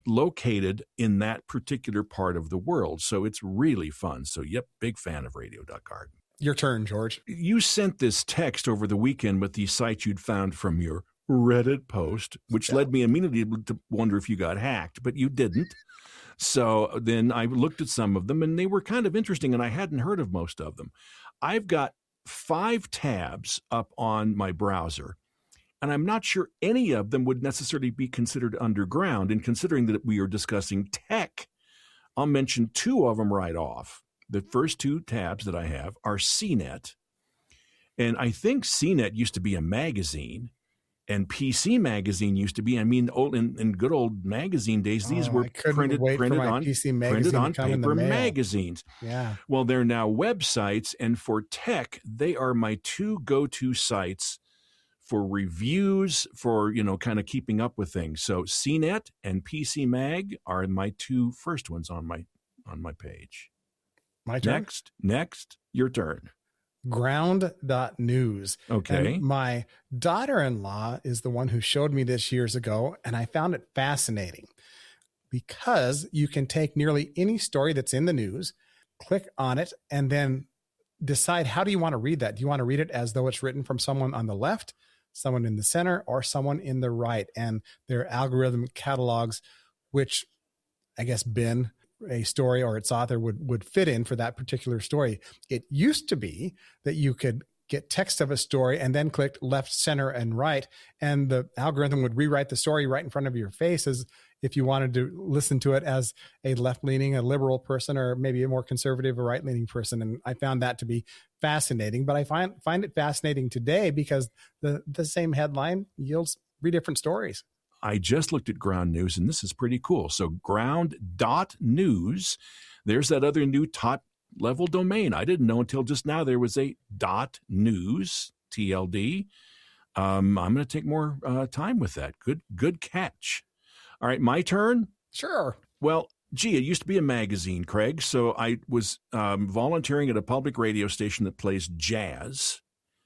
located in that particular part of the world. So it's really fun. So, yep, big fan of Radio.Garden. Your turn, George. You sent this text over the weekend with these sites you'd found from your Reddit post, which led me immediately to wonder if you got hacked, but you didn't. So then I looked at some of them, and they were kind of interesting, and I hadn't heard of most of them. I've got 5 tabs up on my browser, and I'm not sure any of them would necessarily be considered underground. And considering that we are discussing tech, I'll mention 2 of them right off. The first 2 tabs that I have are CNET, and I think CNET used to be a magazine. And PC Magazine used to be, in good old magazine days, these were printed on paper magazines. Yeah. Well, they're now websites. And for tech, they are my 2 go-to sites for reviews, for, kind of keeping up with things. So CNET and PC Mag are my 2 first ones on my page. My turn? Next, your turn. Ground.news. Okay. And my daughter-in-law is the one who showed me this years ago, and I found it fascinating because you can take nearly any story that's in the news, click on it, and then decide how do you want to read that. Do you want to read it as though it's written from someone on the left, someone in the center, or someone in the right? And their algorithm catalogs which, I guess, bin a story or its author would fit in for that particular story. It used to be that you could get text of a story and then click left, center, and right, and the algorithm would rewrite the story right in front of your face as if you wanted to listen to it as a left-leaning, a liberal person, or maybe a more conservative or right-leaning person. And I found that to be fascinating. But I find it fascinating today because the same headline yields 3 different stories. I just looked at Ground News, and this is pretty cool. So ground.news, there's that other new top-level domain. I didn't know until just now there was a .news, TLD. I'm going to take more time with that. Good catch. All right, my turn? Sure. Well, gee, it used to be a magazine, Craig. So I was volunteering at a public radio station that plays jazz.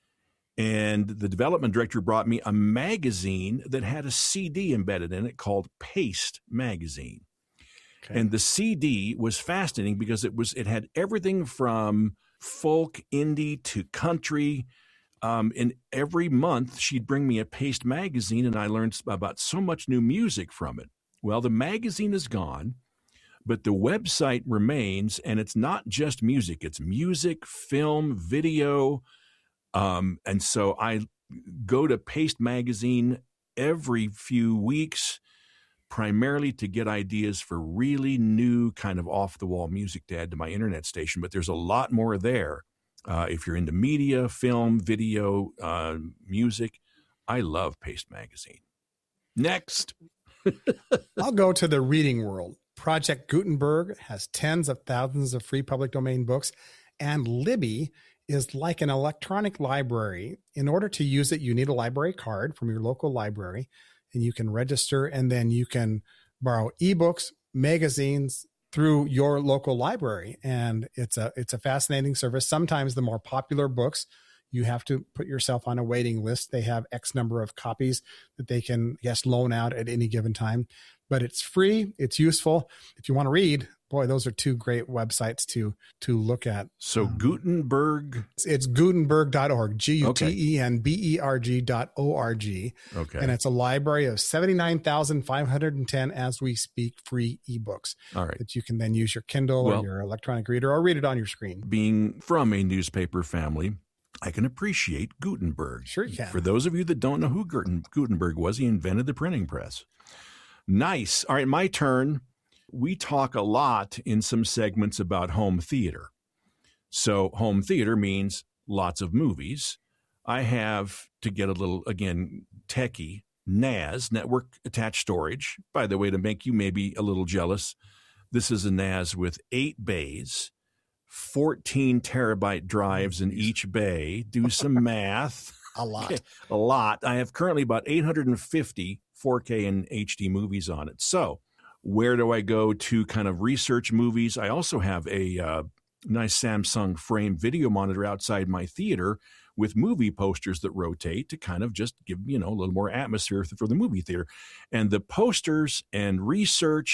And the development director brought me a magazine that had a CD embedded in it called Paste Magazine. Okay. And the CD was fascinating because it had everything from folk, indie to country. And every month she'd bring me a Paste magazine, and I learned about so much new music from it. Well, the magazine is gone, but the website remains, and it's not just music. It's music, film, video. And so I go to Paste Magazine every few weeks, primarily to get ideas for really new kind of off-the-wall music to add to my internet station. But there's a lot more there. If you're into media, film, video, music, I love Paste Magazine. Next. I'll go to the reading world. Project Gutenberg has tens of thousands of free public domain books, and Libby is like an electronic library. In order to use it, you need a library card from your local library, and you can register, and then you can borrow ebooks, magazines through your local library. And it's a fascinating service. Sometimes the more popular books, you have to put yourself on a waiting list. They have X number of copies that they can, loan out at any given time. But it's free. It's useful. If you want to read, boy, those are 2 great websites to look at. So Gutenberg? It's Gutenberg.org, Gutenberg.org. Okay. And it's a library of 79,510 as we speak free ebooks. All right. That you can then use your Kindle or your electronic reader or read it on your screen. Being from a newspaper family, I can appreciate Gutenberg. Sure you can. For those of you that don't know who Gutenberg was, he invented the printing press. Nice. All right, my turn. We talk a lot in some segments about home theater. So home theater means lots of movies. I have, to get a little, again, techie, NAS, network attached storage. By the way, to make you maybe a little jealous, this is a NAS with 8 bays, 14 terabyte drives in each bay. Do some math. A lot. Okay, a lot. I have currently about 850 4K and HD movies on it. So where do I go to kind of research movies? I also have a nice Samsung frame video monitor outside my theater with movie posters that rotate to kind of just give, a little more atmosphere for the movie theater. And the posters and research